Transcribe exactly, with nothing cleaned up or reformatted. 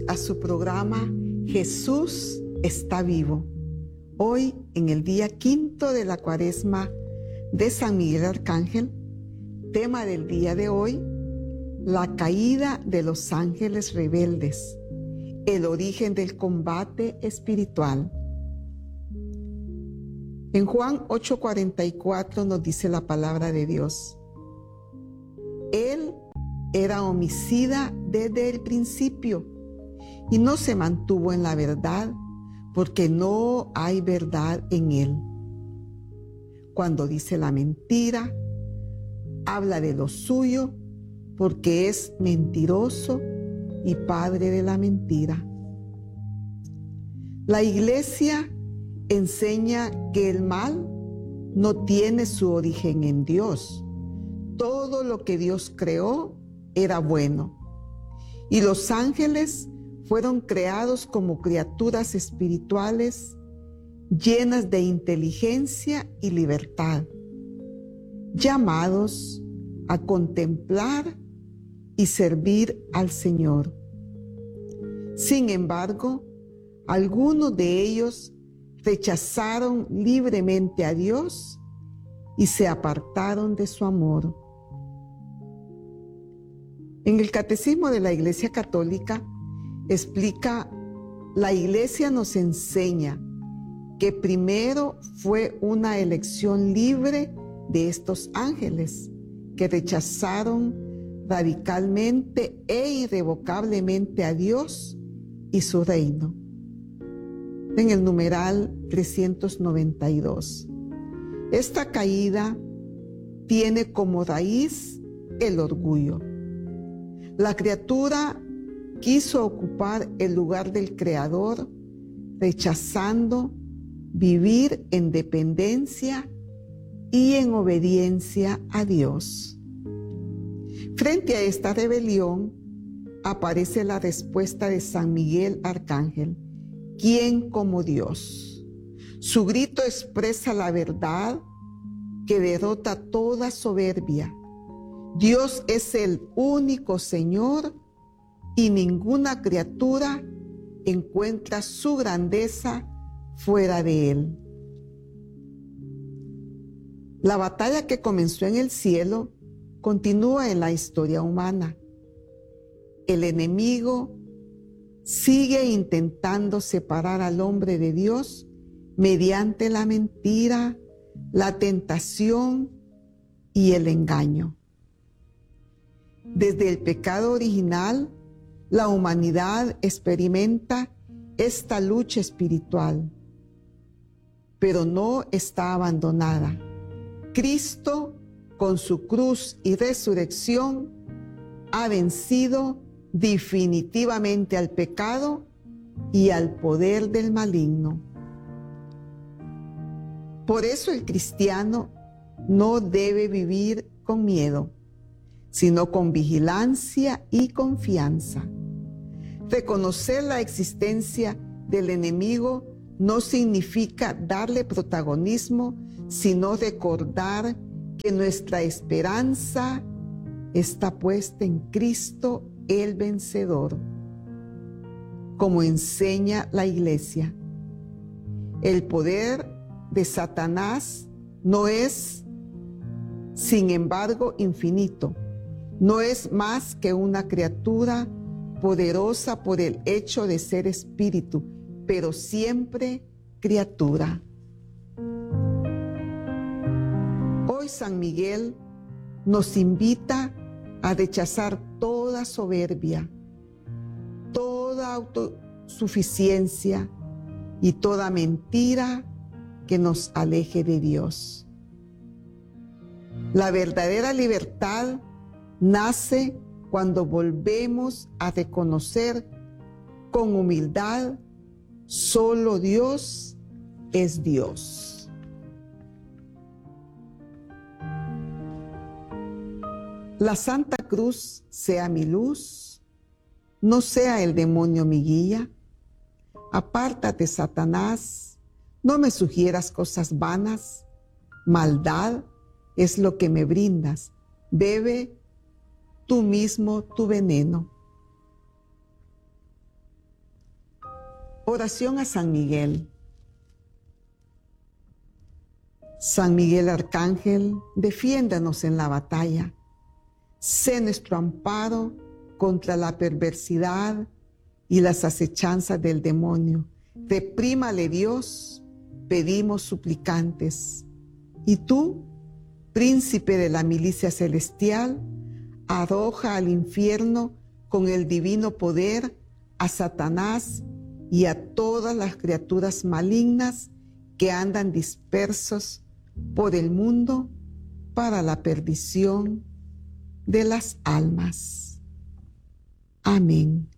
a su programa Jesús está vivo. Hoy, en el día quinto de la Cuaresma de San Miguel Arcángel, tema del día de hoy, la caída de los ángeles rebeldes, el origen del combate espiritual. En Juan ocho cuarenta y cuatro nos dice la palabra de Dios: Él era homicida desde el principio y no se mantuvo en la verdad, porque no hay verdad en él. Cuando dice la mentira, habla de lo suyo, porque es mentiroso y padre de la mentira. La Iglesia enseña que el mal no tiene su origen en Dios. Todo lo que Dios creó era bueno, y los ángeles fueron creados como criaturas espirituales llenas de inteligencia y libertad, llamados a contemplar y servir al Señor. Sin embargo, algunos de ellos rechazaron libremente a Dios y se apartaron de su amor. En el Catecismo de la Iglesia Católica explica: la Iglesia nos enseña que primero fue una elección libre de estos ángeles que rechazaron radicalmente e irrevocablemente a Dios y su reino. En el numeral trescientos noventa y dos. Esta caída tiene como raíz el orgullo. La criatura quiso ocupar el lugar del Creador, rechazando vivir en dependencia y en obediencia a Dios. Frente a esta rebelión aparece la respuesta de San Miguel Arcángel: ¿quién como Dios? Su grito expresa la verdad que derrota toda soberbia. Dios es el único Señor y ninguna criatura encuentra su grandeza fuera de Él. La batalla que comenzó en el cielo continúa en la historia humana. El enemigo sigue intentando separar al hombre de Dios mediante la mentira, la tentación y el engaño. Desde el pecado original, la humanidad experimenta esta lucha espiritual, pero no está abandonada. Cristo, con su cruz y resurrección, ha vencido definitivamente al pecado y al poder del maligno. Por eso el cristiano no debe vivir con miedo, sino con vigilancia y confianza. Reconocer la existencia del enemigo no significa darle protagonismo, sino recordar que nuestra esperanza está puesta en Cristo el vencedor. Como enseña la Iglesia, el poder de Satanás no es, sin embargo, infinito. No es más que una criatura poderosa por el hecho de ser espíritu, pero siempre criatura. Hoy San Miguel nos invita a rechazar toda soberbia, toda autosuficiencia y toda mentira que nos aleje de Dios. La verdadera libertad nace cuando volvemos a reconocer con humildad: solo Dios es Dios. La Santa Cruz sea mi luz, no sea el demonio mi guía. Apártate, Satanás, no me sugieras cosas vanas. Maldad es lo que me brindas. Bebe tú mismo tu veneno. Oración a San Miguel. San Miguel Arcángel, defiéndanos en la batalla. Sé nuestro amparo contra la perversidad y las acechanzas del demonio. Reprímale Dios, pedimos suplicantes. Y tú, príncipe de la milicia celestial, arroja al infierno con el divino poder a Satanás y a todas las criaturas malignas que andan dispersos por el mundo para la perdición de las almas. Amén.